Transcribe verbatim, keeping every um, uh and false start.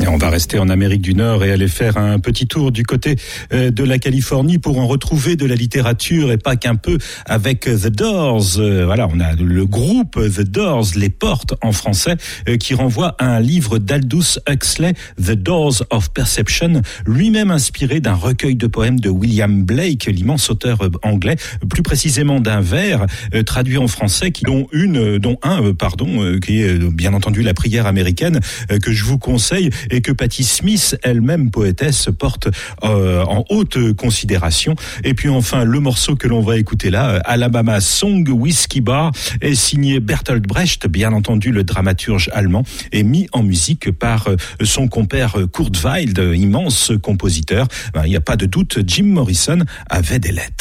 Et on va rester en Amérique du Nord et aller faire un petit tour du côté de la Californie pour en retrouver de la littérature et pas qu'un peu avec The Doors. Voilà, on a le groupe The Doors, Les Portes en français, qui renvoie à un livre d'Aldous Huxley, The Doors of Perception, lui-même inspiré d'un recueil de poèmes de William Blake, l'immense auteur anglais, plus précisément d'un vers traduit en français, qui dont une, dont un, pardon, qui est bien entendu la prière américaine, que je vous conseille et que Patti Smith, elle-même poétesse, porte euh, en haute considération. Et puis enfin, le morceau que l'on va écouter là, Alabama Song Whiskey Bar, est signé Bertolt Brecht, bien entendu le dramaturge allemand, et mis en musique par son compère Kurt Weill, immense compositeur. Ben, il n'y a pas de doute, Jim Morrison avait des lettres.